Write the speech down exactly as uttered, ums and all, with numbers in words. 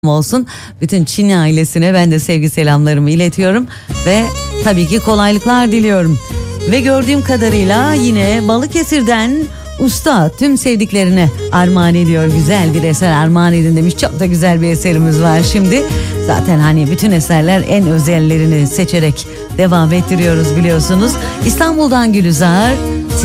olsun. Bütün Çin ailesine ben de sevgi selamlarımı iletiyorum ve tabii ki kolaylıklar diliyorum. Ve gördüğüm kadarıyla yine Balıkesir'den usta tüm sevdiklerine armağan ediyor. Güzel bir eser armağan edin demiş. Çok da güzel bir eserimiz var şimdi. Zaten hani bütün eserler en özellerini seçerek devam ettiriyoruz biliyorsunuz. İstanbul'dan Gülizar